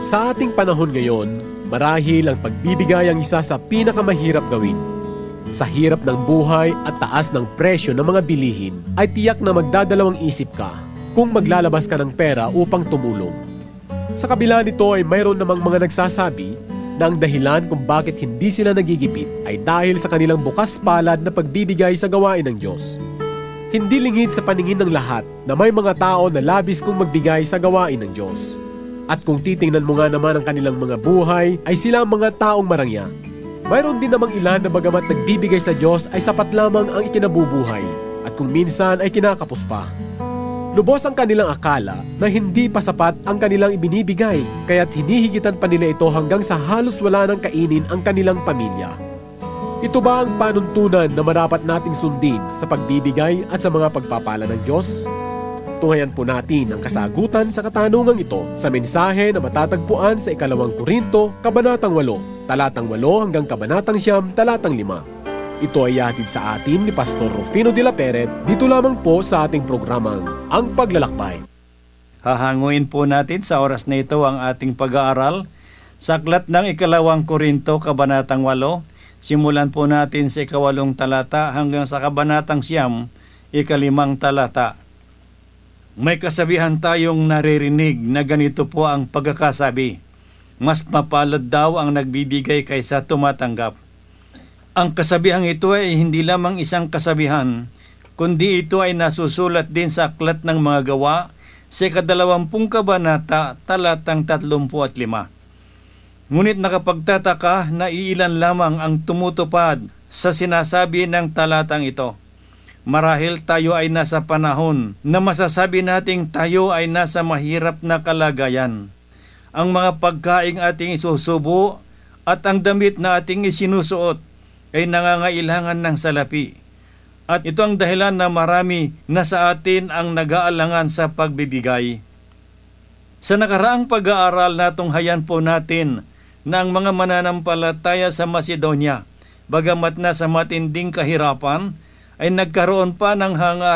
Sa ating panahon ngayon, marahil ang pagbibigay ang isa sa pinakamahirap gawin. Sa hirap ng buhay at taas ng presyo ng mga bilihin, ay tiyak na magdadalawang isip ka kung maglalabas ka ng pera upang tumulong. Sa kabila nito ay mayroon namang mga nagsasabi na ang dahilan kung bakit hindi sila nagigipit ay dahil sa kanilang bukas palad na pagbibigay sa gawain ng Diyos. Hindi lingid sa paningin ng lahat na may mga tao na labis kong magbigay sa gawain ng Diyos. At kung titingnan mo nga naman ang kanilang mga buhay, ay sila ang mga taong marangya. Mayroon din namang ilan na bagamat nagbibigay sa Diyos ay sapat lamang ang ikinabubuhay at kung minsan ay kinakapos pa. Lubos ang kanilang akala na hindi pa sapat ang kanilang ibinibigay, kaya't hinihigitan pa nila ito hanggang sa halos wala nang kainin ang kanilang pamilya. Ito ba ang panuntunan na marapat nating sundin sa pagbibigay at sa mga pagpapala ng Diyos? Tunghayan po natin ang kasagutan sa katanungang ito sa mensahe na matatagpuan sa 2 Korinto, Kabanatang 8, talatang 8 hanggang Kabanatang 9, talatang 5. Ito ay hatid sa atin ni Pastor Rufino de la Peret dito lamang po sa ating programang Ang Paglalakbay. Hahanguin po natin sa oras na ito ang ating pag-aaral sa aklat ng 2 Korinto, Kabanatang 8. Simulan po natin sa 8 talata hanggang sa Kabanatang 9, 5 talata. May kasabihan tayong naririnig na ganito po ang pagkakasabi: mas mapalad daw ang nagbibigay kaysa tumatanggap. Ang kasabihang ito ay hindi lamang isang kasabihan, kundi ito ay nasusulat din sa aklat ng mga gawa sa 20 kabanata talatang 35. Ngunit nakapagtataka na iilan lamang ang tumutupad sa sinasabi ng talatang ito. Marahil tayo ay nasa panahon na masasabi nating tayo ay nasa mahirap na kalagayan. Ang mga pagkaing ating isusubo at ang damit na ating isinusuot ay nangangailangan ng salapi. At ito ang dahilan na marami na sa atin ang nag-aalangan sa pagbibigay. Sa nakaraang pag-aaral natunghayan po natin na ang mga mananampalataya sa Macedonia, bagamat na sa matinding kahirapan, ay nagkaroon pa ng hangarin